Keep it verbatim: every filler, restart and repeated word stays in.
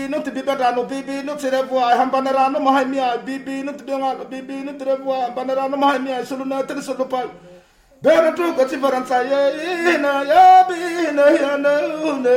no te biberano bibi no te revoa hambanerano mahemia bibi no te dengalo bibi no te revoa hambanerano mahemia solo na te solo pai bera tu ko ti varanza ye na ya bi na ya na